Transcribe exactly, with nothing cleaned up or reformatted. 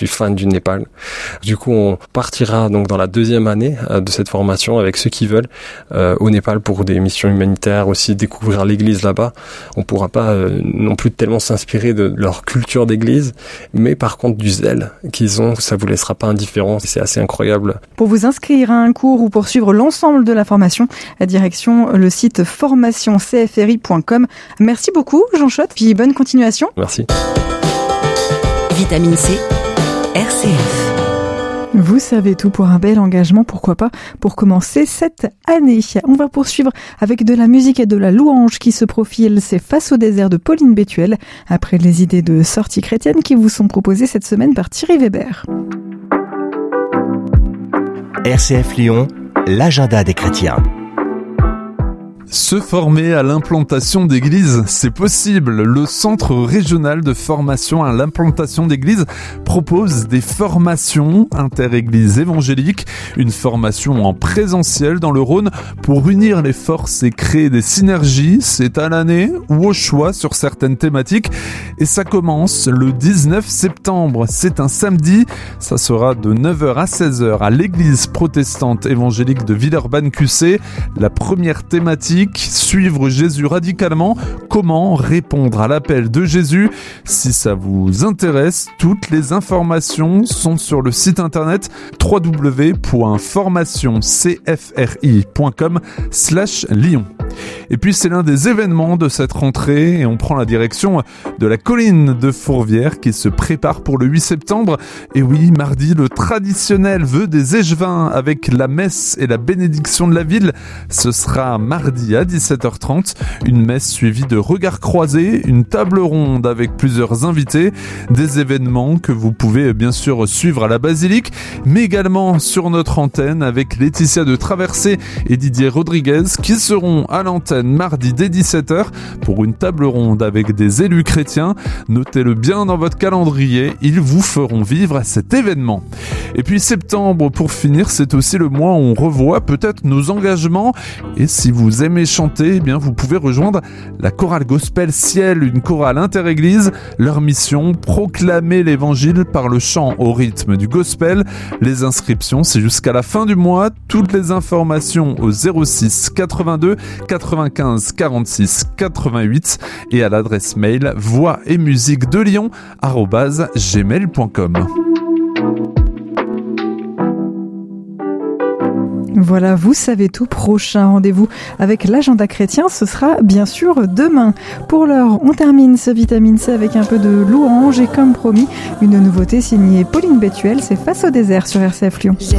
suis fan du Népal. Du coup, on partira donc dans la deuxième année euh, de cette formation avec ceux qui veulent euh, au Népal pour des missions humanitaires, aussi découvrir l'église là-bas. On pourra pas euh, non plus tellement s'inspirer de leur culture d'église, mais par contre du zèle qu'ils ont, ça vous laissera pas indifférent. C'est assez incroyable. Pour vous inscrire à un cours ou pour suivre l'ensemble de la formation, la direction le site formation c f r i point com. Merci beaucoup Jean Schott, puis bonne continuation. Merci. Vitamine C, R C F. Vous savez tout pour un bel engagement, pourquoi pas, pour commencer cette année. On va poursuivre avec de la musique et de la louange qui se profile. C'est Face au désert de Pauline Bétuel, après les idées de sortie chrétienne qui vous sont proposées cette semaine par Thierry Weber. R C F Lyon, l'agenda des chrétiens. Se former à l'implantation d'églises, c'est possible. Le Centre régional de formation à l'implantation d'églises propose des formations inter-églises évangéliques, une formation en présentiel dans le Rhône pour unir les forces et créer des synergies. C'est à l'année ou au choix sur certaines thématiques et ça commence le dix-neuf septembre. C'est un samedi, ça sera de neuf heures à seize heures à l'église protestante évangélique de Villeurbanne-Q C. La première thématique, suivre Jésus radicalement, comment répondre à l'appel de Jésus. Si ça vous intéresse, toutes les informations sont sur le site internet w w w point formation c f r i point com slash Lyon. Et puis c'est l'un des événements de cette rentrée et on prend la direction de la colline de Fourvière qui se prépare pour le huit septembre. Et oui, mardi, le traditionnel vœu des échevins avec la messe et la bénédiction de la ville. Ce sera mardi à dix-sept heures trente, une messe suivie de regards croisés, une table ronde avec plusieurs invités, des événements que vous pouvez bien sûr suivre à la basilique, mais également sur notre antenne avec Laetitia de Traversée et Didier Rodriguez qui seront à l'antenne mardi dès dix-sept heures pour une table ronde avec des élus chrétiens. Notez-le bien dans votre calendrier, ils vous feront vivre cet événement. Et puis septembre, pour finir, c'est aussi le mois où on revoit peut-être nos engagements. Et si vous aimez chanter, eh bien vous pouvez rejoindre la chorale gospel Ciel, une chorale inter-église. Leur mission, proclamer l'évangile par le chant au rythme du gospel. Les inscriptions, c'est jusqu'à la fin du mois. Toutes les informations au zéro six quatre-vingt-deux quatre-vingt-quinze quarante-six quatre-vingt-huit et à l'adresse mail voix et musique de Lyon arobase gmail point com. Voilà, vous savez tout. Prochain rendez-vous avec l'agenda chrétien, ce sera bien sûr demain. Pour l'heure, on termine ce Vitamine C avec un peu de louange et comme promis, une nouveauté signée Pauline Bétuel, c'est Face au désert sur R C F Lyon. J'aime